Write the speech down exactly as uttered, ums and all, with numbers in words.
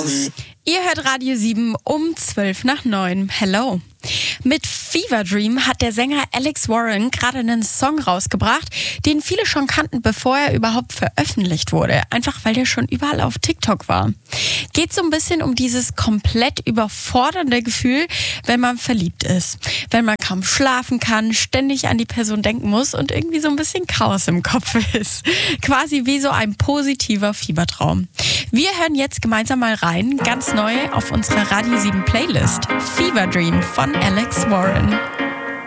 Ihr hört Radio sieben um zwölf nach neun. Hello. Mit Fever Dream hat der Sänger Alex Warren gerade einen Song rausgebracht, den viele schon kannten, bevor er überhaupt veröffentlicht wurde. Einfach weil der schon überall auf TikTok war. Geht so ein bisschen um dieses komplett überfordernde Gefühl, wenn man verliebt ist. Wenn man kaum schlafen kann, ständig an die Person denken muss und irgendwie so ein bisschen Chaos im Kopf ist. Quasi wie so ein positiver Fiebertraum. Wir hören jetzt gemeinsam mal rein, ganz neu auf unserer Radio sieben Playlist. Fever Dream von Alex Warren.